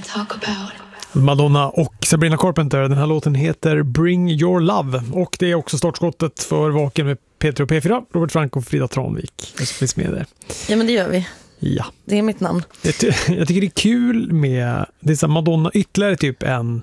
talk about. Madonna och Sabrina Carpenter. Den här låten heter Bring Your Love. Och det är också startskottet för Vaken med Peter och P4. Robert Frank och Frida Tranvik. Jag finns med där. Ja, men det gör vi. Ja. Det är mitt namn. Jag tycker det är kul med det är så Madonna ytterligare typ en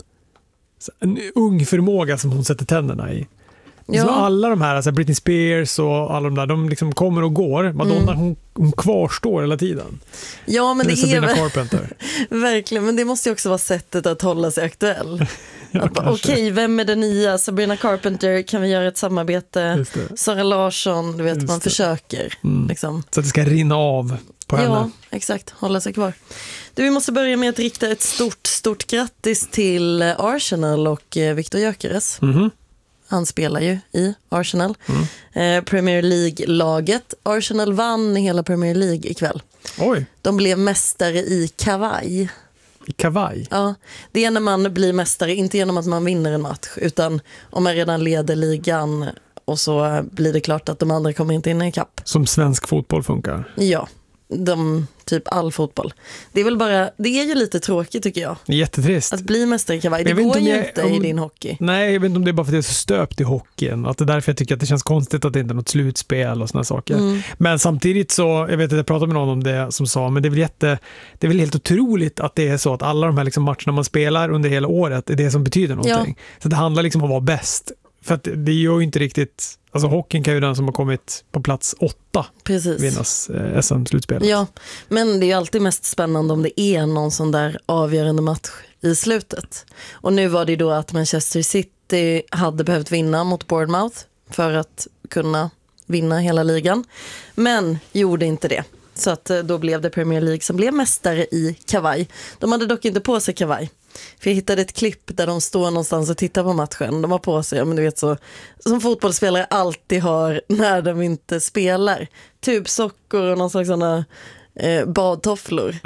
ung förmåga som hon sätter tänderna i. Ja. Så alla de här, alltså Britney Spears och alla de där, de liksom kommer och går. Madonna, hon kvarstår hela tiden. Ja, men det är Sabrina Carpenter. Verkligen, men det måste ju också vara sättet att hålla sig aktuell. Okej, vem är den nya? Sabrina Carpenter, kan vi göra ett samarbete? Sara Larsson, du vet, man försöker. Liksom. Så att det ska rinna av på henne. Ja, exakt, hålla sig kvar. Vi måste börja med att rikta ett stort grattis till Arsenal och Viktor Gyökeres. Han spelar ju i Arsenal. Premier League-laget. Arsenal vann hela Premier League ikväll. Oj. De blev mästare i kavaj. I kavaj? Ja, det är när man blir mästare, inte genom att man vinner en match, utan om man redan leder ligan och så blir det klart att de andra kommer inte in i kapp. Som svensk fotboll funkar? Ja, typ all fotboll. Det är väl bara, det är ju lite tråkigt tycker jag. Jättetrist. Att bli mästare i kavaj, det går ju inte i din hockey. Nej, jag vet inte om det är bara för att det är så stöpt i hockeyn. Att det är därför jag tycker att det känns konstigt att det inte är något slutspel och såna saker. Men samtidigt så, jag vet att jag pratade med någon om det som sa, men det är väl helt otroligt att det är så att alla de här liksom matcherna man spelar under hela året är det som betyder någonting. Ja. Så det handlar liksom om att vara bäst. För att det gör ju inte riktigt... Alltså hockeyn kan ju den som har kommit på plats 8 vinnas SM-slutspelet. Ja, men det är ju alltid mest spännande om det är någon sån där avgörande match i slutet. Och nu var det då att Manchester City hade behövt vinna mot Bournemouth för att kunna vinna hela ligan. Men gjorde inte det. Så att då blev det Premier League som blev mästare i kavaj. De hade dock inte på sig kavaj. För jag hittade ett klipp där de står någonstans och tittar på matchen. De har på sig, men du vet så, som fotbollsspelare alltid har när de inte spelar. Tubsockor och någon slags sådana badtofflor.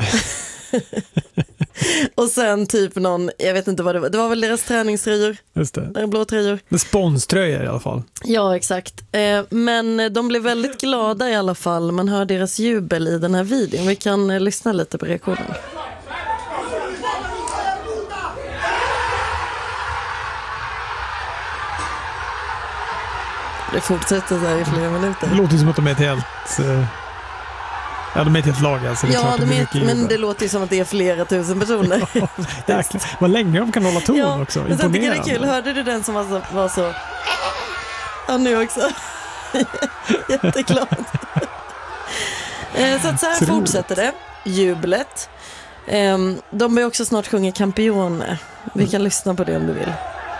Och sen typ någon, jag vet inte vad det var väl deras träningströjor. Just det. Där blå tröjor. Det sponströjor i alla fall. Ja, exakt. Men de blev väldigt glada i alla fall. Man hör deras jubel i den här videon. Vi kan lyssna lite på reaktionen. Det fortsätter så här i flera minuter. Det låter som att de är ett helt... Ja, de är ett helt lag alltså. Det är klart men det låter ju som att det är flera tusen personer. Vad länge de kan hålla ton också. Men sen tycker jag det är kul. Hörde du den som var så... Ja, nu också. Jätteglad. Så att så här fortsätter det. Jublet. De börjar också snart sjunga Campione. Vi kan lyssna på det om du vill.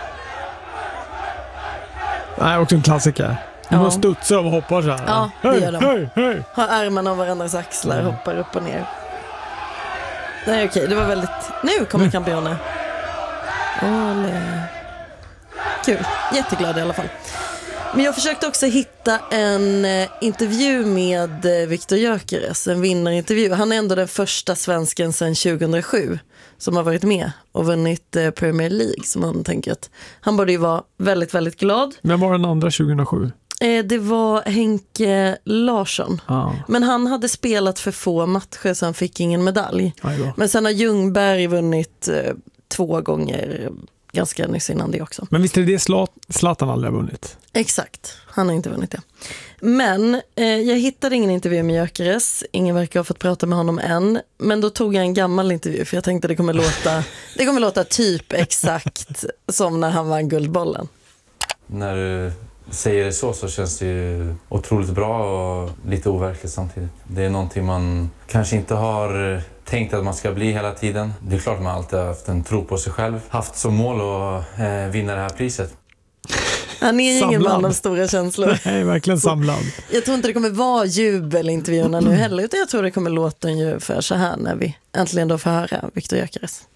Nej, också en klassiker. De studsar och hoppar så här. Ja, det gör de. Hej. Har armarna av varandras axlar, hoppar upp och ner. Nej, okej, det var väldigt... Nu kommer Campione. Kul, jätteglad i alla fall. Men jag försökte också hitta en intervju med Viktor Gyökeres, en vinnarintervju. Han är ändå den första svensken sedan 2007 som har varit med och vunnit Premier League, som man tänker att han borde ju vara väldigt, väldigt glad. Vem var den andra 2007? Det var Henke Larsson. Men han hade spelat för få matcher så han fick ingen medalj. Men sen har Ljungberg vunnit 2 gånger ganska nyss innan det också. Men visst är det Zlatan aldrig har vunnit? Exakt, han har inte vunnit det. Men jag hittade ingen intervju med Gyökeres. Ingen verkar ha fått prata med honom än. Men då tog jag en gammal intervju för jag tänkte det kommer låta typ exakt som när han vann Guldbollen. När du säger det så känns det ju otroligt bra och lite overkligt samtidigt. Det är någonting man kanske inte har tänkt att man ska bli hela tiden. Det är klart att man alltid har haft en tro på sig själv. Haft som mål att vinna det här priset. Han är ingen man av stora känslor. Nej, verkligen samlad. Jag tror inte det kommer vara jubelintervjuerna nu heller, utan jag tror det kommer låta ungefär så här när vi äntligen då får höra Viktor Gyökeres.